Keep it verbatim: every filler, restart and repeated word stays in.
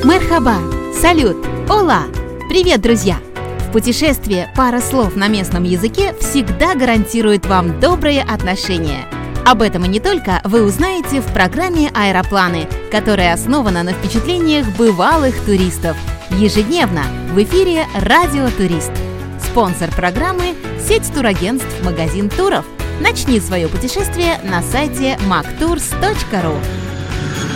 Мерхаба, салют, ола! Привет, друзья! В путешествии пара слов на местном языке всегда гарантирует вам добрые отношения. Об этом и не только вы узнаете в программе «Аэропланы», которая основана на впечатлениях бывалых туристов. Ежедневно в эфире «Радио Турист». Спонсор программы – сеть турагентств «Магазин туров». Начни свое путешествие на сайте мактурс точка ру.